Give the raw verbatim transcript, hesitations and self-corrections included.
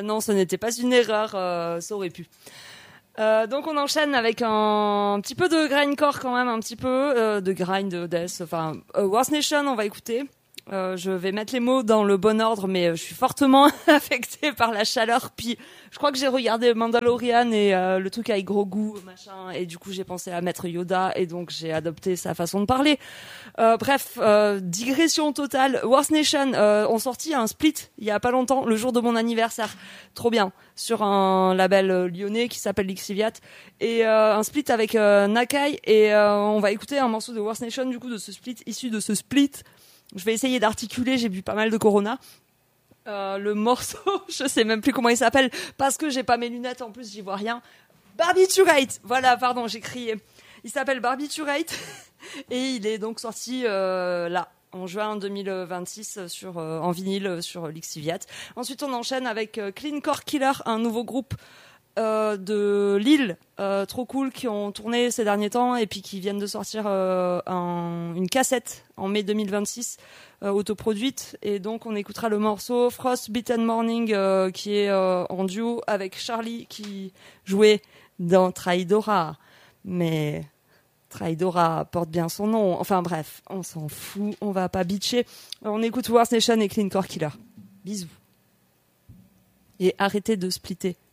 non, ce n'était pas une erreur, euh, ça aurait pu. Euh, donc on enchaîne avec un, un petit peu de grindcore quand même, un petit peu euh, de grind, de death, enfin euh, Wars Nation on va écouter. Euh, je vais mettre les mots dans le bon ordre, mais euh, je suis fortement affectée par la chaleur. Puis je crois que j'ai regardé Mandalorian et euh, le truc avec Grogu, machin, et du coup j'ai pensé à mettre Yoda et donc j'ai adopté sa façon de parler. Euh, bref, euh, digression totale. Wars Nation euh, ont sorti un split il y a pas longtemps, le jour de mon anniversaire, trop bien, sur un label euh, lyonnais qui s'appelle Lixiviat, et euh, un split avec euh, Nakai, et euh, on va écouter un morceau de Wars Nation du coup de ce split, issu de ce split. Je vais essayer d'articuler, j'ai bu pas mal de Corona. Euh, le morceau, je sais même plus comment il s'appelle, parce que j'ai pas mes lunettes, en plus j'y vois rien. Barbiturate, voilà, pardon, j'ai crié. Il s'appelle Barbiturate, et il est donc sorti euh, là, en juin deux mille vingt-six, sur, euh, en vinyle sur Lixiviat. Ensuite, on enchaîne avec euh, Clean Core Killer, un nouveau groupe Euh, de Lille, euh, trop cool, qui ont tourné ces derniers temps et puis qui viennent de sortir euh, un, une cassette en mai deux mille vingt-six, euh, autoproduite, et donc on écoutera le morceau Frost Beaten Morning euh, qui est euh, en duo avec Charlie qui jouait dans Traidora, mais Traidora porte bien son nom, enfin bref, on s'en fout, on va pas bitcher. On écoute Wars Nation et Clean Core Killer. Bisous. Et arrêtez de splitter.